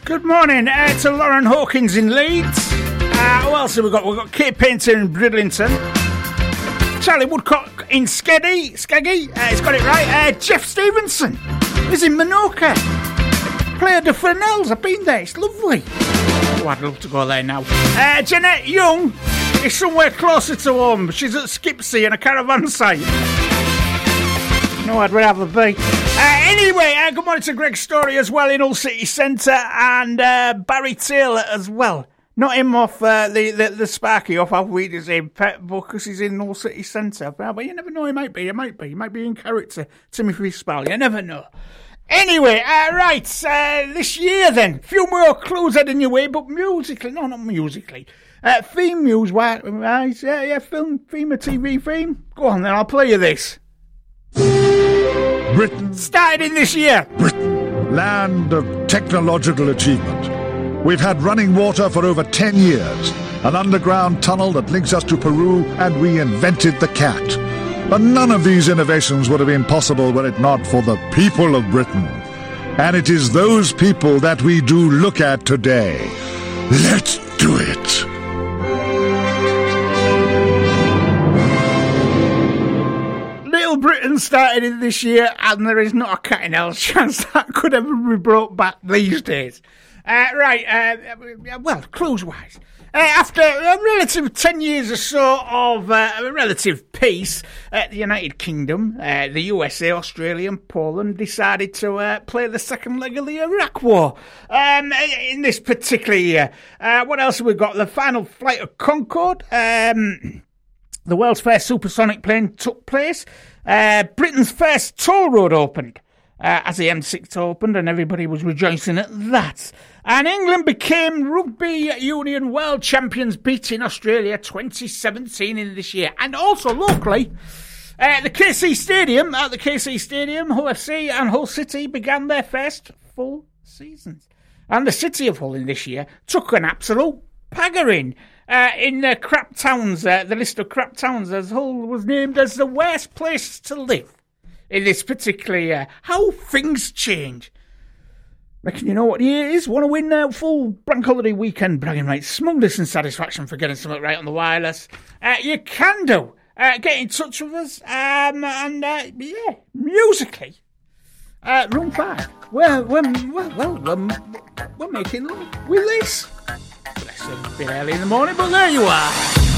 Good morning to Lauren Hawkins in Leeds. Who else have we got? We've got Kate Painter in Bridlington. Charlie Woodcock in Skeggy. He's got it right. Jeff Stevenson is in Minorca. Playa de Fresnels. I've been there. It's lovely. Oh, I'd love to go there now. Jeanette Young is somewhere closer to home. She's at Skipsea in a caravan site. No, I'd rather be. Anyway, good morning to Greg Story as well in Hull City Centre, and Barry Taylor as well. Not him off the Sparky off our Weeders in Pet because he's in Hull City Centre. But you never know, he might be. He might be in character. Timothy Spall, you never know. Anyway, right, this year then, few more clues heading your way, but musically, no, not musically. Theme news, right, film, theme, a TV theme. Go on then, I'll play you this. Britain. Started in this year. Britain, land of technological achievement. We've had running water for over 10 years, an underground tunnel that links us to Peru, and we invented the cat. But none of these innovations would have been possible were it not for the people of Britain. And it is those people that we do look at today. Let's do it. Britain started in this year, and there is not a cat in hell's chance that could ever be brought back these days. Well, clues-wise. After a relative 10 years or so of relative peace, the United Kingdom, the USA, Australia and Poland decided to play the second leg of the Iraq War in this particular year. What else have we got? The final flight of Concorde. The world's first supersonic plane took place. Britain's first toll road opened as the M6 opened, and everybody was rejoicing at that. And England became Rugby Union World Champions, beating Australia 2017 in this year. And also locally, the KC Stadium, at the KC Stadium, Hull FC and Hull City began their first full seasons. And the city of Hull in this year took an absolute paggering. In the crap towns, the list of crap towns, as Hull was named as the worst place to live in this particular year. How things change. Reckon you know what year it is? Want to win a full bank holiday weekend bragging rights, smugness and satisfaction for getting something right on the wireless? You can do. Get in touch with us. Musically. Room 5. We're making love with this. Bless them, a bit early in the morning, but there you are.